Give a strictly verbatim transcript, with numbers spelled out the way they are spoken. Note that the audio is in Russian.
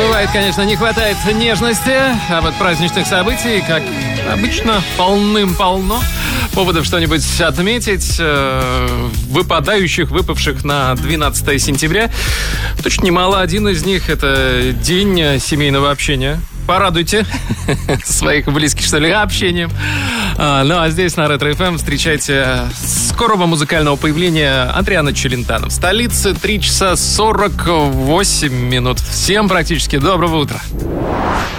Бывает, конечно, не хватает нежности, а вот праздничных событий, как обычно, полным-полно. Поводов что-нибудь отметить, э, выпадающих, выпавших на двенадцатое сентября. Точно немало. Один из них — это день семейного общения. Порадуйте своих близких, что ли, общением. А, ну а здесь на Ретро эф эм встречайте скорого музыкального появления Адриано Челентано. В столице три часа сорок восемь минут. Всем практически доброго утра.